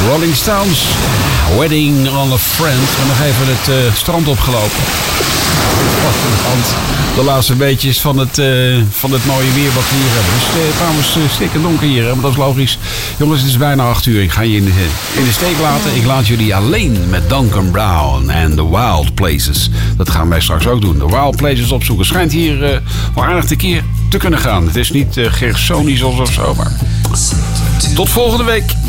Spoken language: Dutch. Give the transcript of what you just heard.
Rolling Stones, Wedding on a Friend. En nog even het strand opgelopen. Want de laatste beetjes van het mooie weer wat we hier hebben. Dus trouwens stikken donker hier, maar dat is logisch. Jongens, het is bijna 8 uur. Ik ga je in de steek laten. Ik laat jullie alleen met Duncan Brown en The Wild Places. Dat gaan wij straks ook doen. The Wild Places opzoeken. Schijnt hier wel aardig tekeer te kunnen gaan. Het is niet gersonisch of zo, maar tot volgende week.